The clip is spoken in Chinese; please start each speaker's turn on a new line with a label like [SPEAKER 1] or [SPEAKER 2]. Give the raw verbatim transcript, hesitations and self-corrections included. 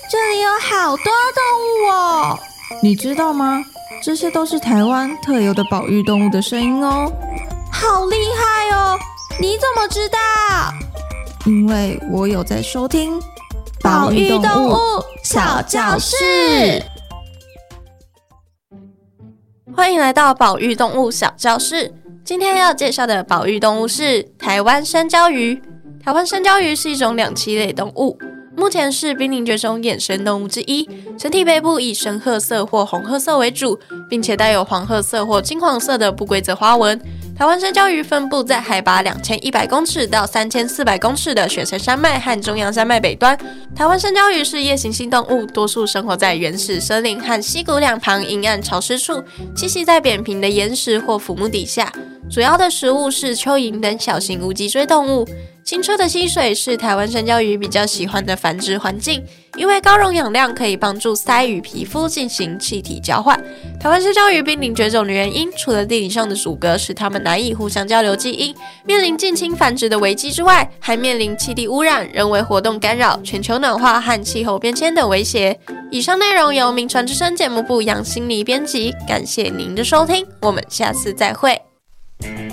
[SPEAKER 1] 这里有好多动物哦！
[SPEAKER 2] 你知道吗？这些都是台湾特有的保育动物的声音哦。
[SPEAKER 1] 好厉害哦！你怎么知道？
[SPEAKER 2] 因为我有在收听
[SPEAKER 1] 保育动物小教室。欢迎来到保育动物小教室。今天要介绍的保育动物是台湾山椒鱼。台湾山椒鱼是一种两栖类动物，目前是濒临绝种衍生动物之一。整体背部以深褐色或红褐色为主，并且带有黄褐色或金黄色的不规则花纹。台湾山椒鱼分布在海拔两千一百公尺到三千四百公尺的雪山山脉和中央山脉北端。台湾山椒鱼是夜行性动物，多数生活在原始森林和溪谷两旁阴暗潮湿处，栖息在扁平的岩石或浮木底下。主要的食物是蚯蚓等小型无脊椎动物。清澈的溪水是台湾山椒鱼比较喜欢的繁殖环境，因为高溶氧量可以帮助鳃与皮肤进行气体交换。台湾山椒鱼濒临绝种的原因，除了地理上的阻隔使它们难以互相交流基因，面临近亲繁殖的危机之外，还面临气体污染、人为活动干扰、全球暖化和气候变迁等威胁。以上内容由名传之声节目部杨心妮编辑，感谢您的收听，我们下次再会。